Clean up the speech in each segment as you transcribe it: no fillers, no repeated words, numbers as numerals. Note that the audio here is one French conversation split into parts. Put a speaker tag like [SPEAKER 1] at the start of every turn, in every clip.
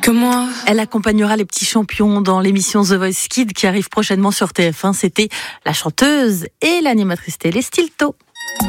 [SPEAKER 1] que moi.
[SPEAKER 2] Elle accompagnera les petits champions dans l'émission The Voice Kids qui arrive prochainement sur TF1. C'était la chanteuse et l'animatrice télé Stilto.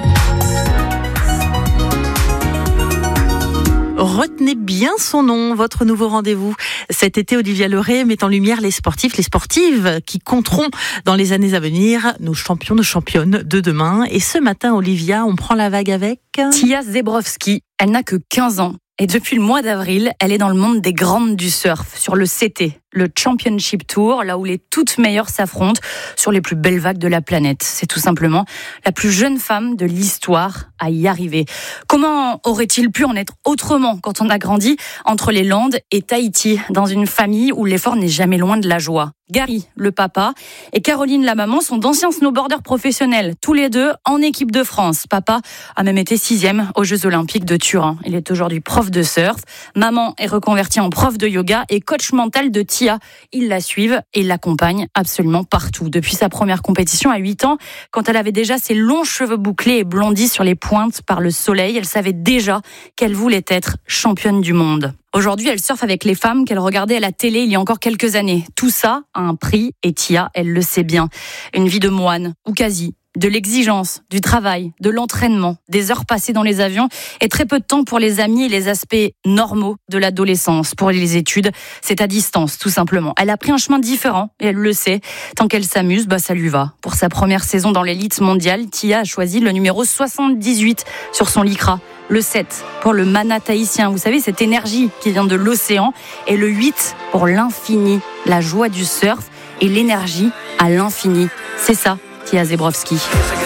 [SPEAKER 2] Retenez bien son nom, votre nouveau rendez-vous. Cet été, Olivia Leray met en lumière les sportifs, les sportives qui compteront dans les années à venir, nos champions, nos championnes de demain. Et ce matin, Olivia, on prend la vague avec
[SPEAKER 3] Tia Zebrowski. Elle n'a que 15 ans. Et depuis le mois d'avril, elle est dans le monde des grandes du surf, sur le CT, le Championship Tour, là où les toutes meilleures s'affrontent sur les plus belles vagues de la planète. C'est tout simplement la plus jeune femme de l'histoire à y arriver. Comment aurait-il pu en être autrement quand on a grandi entre les Landes et Tahiti, dans une famille où l'effort n'est jamais loin de la joie? Gary, le papa, et Caroline, la maman, sont d'anciens snowboarders professionnels, tous les deux en équipe de France. Papa a même été 6e aux Jeux Olympiques de Turin. Il est aujourd'hui prof de surf. Maman est reconvertie en prof de yoga et coach mental de Tia. Ils la suivent et l'accompagnent absolument partout. Depuis sa première compétition à 8 ans, quand elle avait déjà ses longs cheveux bouclés et blondis sur les pointes par le soleil, elle savait déjà qu'elle voulait être championne du monde. Aujourd'hui, elle surfe avec les femmes qu'elle regardait à la télé il y a encore quelques années. Tout ça a un prix et Tia, elle le sait bien. Une vie de moine, ou quasi. De l'exigence, du travail, de l'entraînement, des heures passées dans les avions et très peu de temps pour les amis et les aspects normaux de l'adolescence. Pour les études, c'est à distance, tout simplement. Elle a pris un chemin différent et elle le sait. Tant qu'elle s'amuse, ça lui va. Pour sa première saison dans l'élite mondiale, Tia a choisi le numéro 78 sur son lycra. Le 7 pour le mana tahitien, vous savez, cette énergie qui vient de l'océan. Et le 8 pour l'infini, la joie du surf et l'énergie à l'infini. C'est ça, Tia Zebrowski.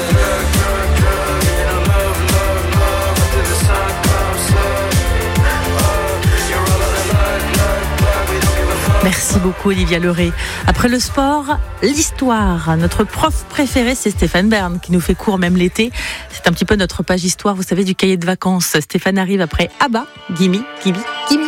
[SPEAKER 2] Merci beaucoup Olivia Leray. Après le sport, l'histoire. Notre prof préféré, c'est Stéphane Bern, qui nous fait cours même l'été. C'est un petit peu notre page histoire, vous savez, du cahier de vacances. Stéphane arrive après Abba, Gimme, Gimme, Gimme.